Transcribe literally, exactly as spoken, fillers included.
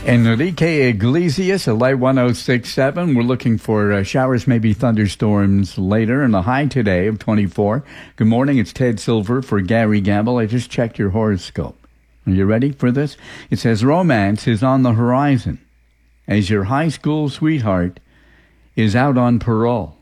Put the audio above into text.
Enrique Iglesias, a light one oh six point seven. We're looking for uh, showers, maybe thunderstorms later, and a high today of twenty-four. Good morning, it's Ted Silver for Gary Gamble. I just checked your horoscope. Are you ready for this? It says romance is on the horizon as your high school sweetheart is out on parole.